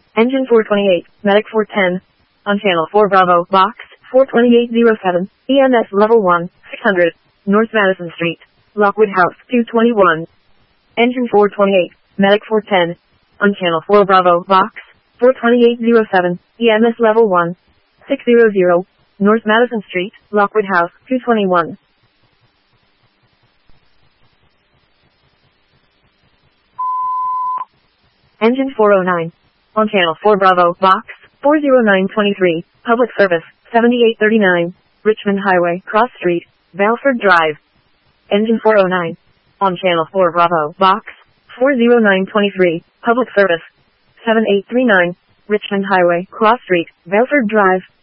Engine 428, Medic 410. On Channel 4 Bravo, Box 42807, EMS Level 1, 600, North Madison Street, Lockwood House 221. Engine 428, Medic 410. On Channel 4 Bravo, Box 42807, EMS Level 1, 600, North Madison Street, Lockwood House 221. Engine 409. On Channel 4 Bravo, Box 40923, Public Service 7839, Richmond Highway, Cross Street, Balford Drive. Engine 409. On Channel 4 Bravo, Box 40923, Public Service 7839, Richmond Highway, Cross Street, Balford Drive.